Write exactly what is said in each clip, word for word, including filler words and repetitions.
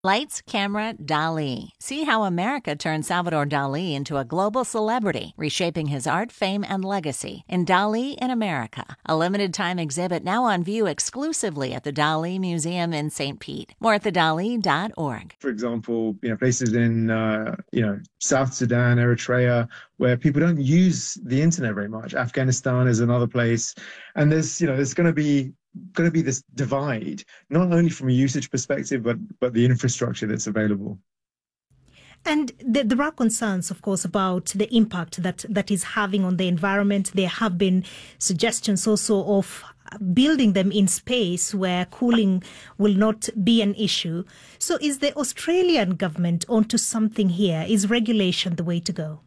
Lights, Camera, Dali. See how America turned Salvador Dali into a global celebrity, reshaping his art, fame, and legacy in Dali in America, a limited-time exhibit now on view exclusively at the Dali Museum in Saint Pete. More at the dali dot org. For example, you know, places in uh, you know South Sudan, Eritrea, where people don't use the internet very much. Afghanistan is another place, and there's you know there's going to be going to be this divide, not only from a usage perspective, but but the infrastructure that's available. And th- there are concerns, of course, about the impact that that is having on the environment. There have been suggestions also of building them in space where cooling will not be an issue. So is the Australian government onto something here? Is regulation the way to go?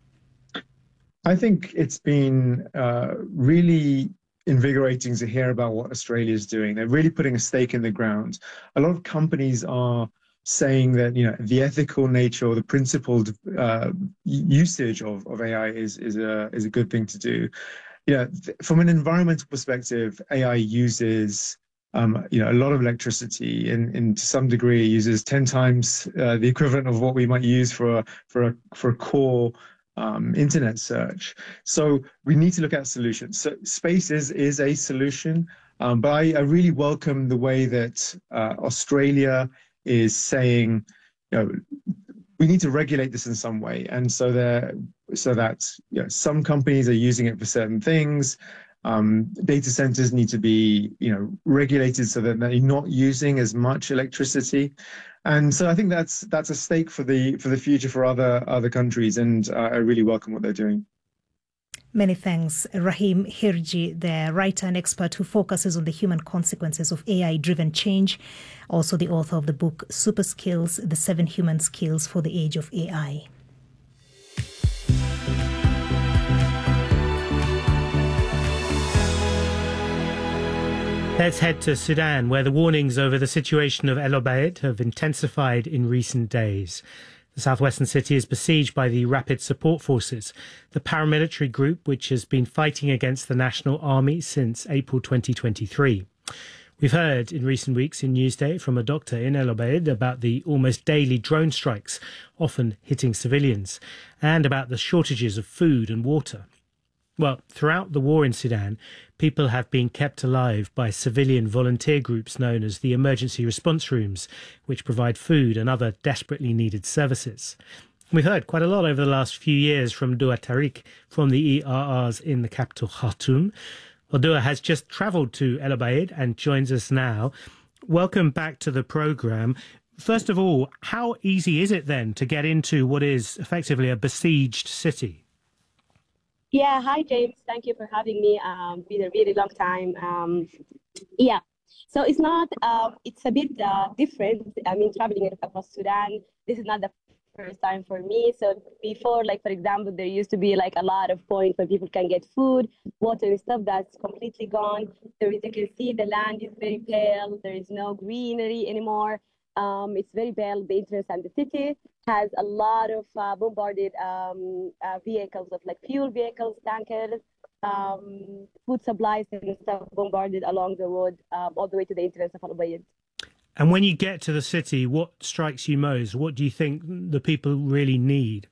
I think it's been uh, really invigorating to hear about what Australia is doing. They're really putting a stake in the ground. A lot of companies are saying that you know the ethical nature or the principled uh, usage of, of A I is is a is a good thing to do. You know, th- from an environmental perspective, A I uses um, you know a lot of electricity, and, and to some degree uses ten times uh, the equivalent of what we might use for a for a for a core Um, internet search. So we need to look at solutions. So space is is a solution, um, but I, I really welcome the way that uh, Australia is saying, you know, we need to regulate this in some way, and so that so that you know, some companies are using it for certain things. Um, data centers need to be, you know, regulated so that they're not using as much electricity. And so I think that's that's a stake for the for the future for other other countries, and uh, I really welcome what they're doing. Many thanks, Rahim Hirji, the writer and expert who focuses on the human consequences of A I-driven change, also the author of the book Super Skills: The Seven Human Skills for the Age of A I. Let's head to Sudan, where the warnings over the situation of El Obeid have intensified in recent days. The southwestern city is besieged by the Rapid Support Forces, the paramilitary group which has been fighting against the National Army since April twenty twenty-three. We've heard in recent weeks in Newsday from a doctor in El Obeid about the almost daily drone strikes, often hitting civilians, and about the shortages of food and water. Well, throughout the war in Sudan, people have been kept alive by civilian volunteer groups known as the Emergency Response Rooms, which provide food and other desperately needed services. We've heard quite a lot over the last few years from Dua Tariq from the E R Rs in the capital Khartoum. Well, Dua has just travelled to El Obeid and joins us now. Welcome back to the programme. First of all, how easy is it then to get into what is effectively a besieged city? Yeah, hi James. Thank you for having me. Um, been a really long time. Um, yeah, so it's not. Um, it's a bit uh, different. I mean, traveling across Sudan. This is not the first time for me. So before, like for example, there used to be like a lot of points where people can get food, water, and stuff. That's completely gone. There is, you can see the land is very pale. There is no greenery anymore. Um, it's very pale. The entrance and the city has a lot of uh, bombarded um, uh, vehicles of like fuel vehicles, tankers, um, food supplies and stuff bombarded along the road um, all the way to the entrance of Al Ubaid. And when you get to the city, what strikes you most? What do you think the people really need?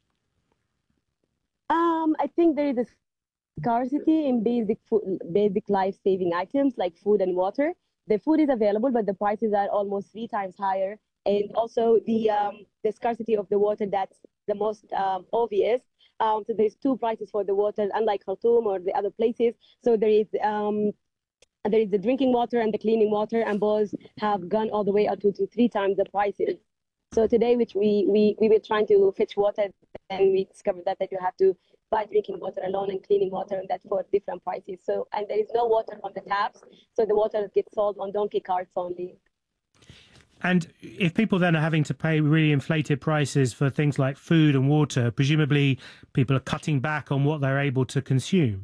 Um, I think there is a scarcity in basic food, basic life-saving items like food and water. The food is available, but the prices are almost three times higher. And also the um, the scarcity of the water, that's the most um, obvious. Um, so there's two prices for the water, unlike Khartoum or the other places. So there is um, there is the drinking water and the cleaning water, and both have gone all the way up to, to three times the prices. So today, which we, we, we were trying to fetch water, and we discovered that, that you have to buy drinking water alone and cleaning water, and that's for different prices. So, and there is no water on the taps, so the water gets sold on donkey carts only. And if people then are having to pay really inflated prices for things like food and water, presumably people are cutting back on what they're able to consume.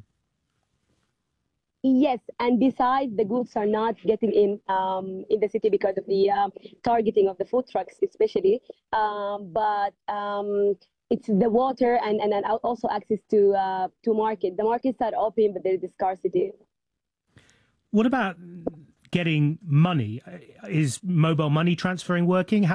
Yes, and besides, the goods are not getting in um, in the city because of the uh, targeting of the food trucks, especially. Um, but um, it's the water and, and, and also access to uh, to market. The markets are open, but there is a scarcity. What about getting money? Is mobile money transferring working?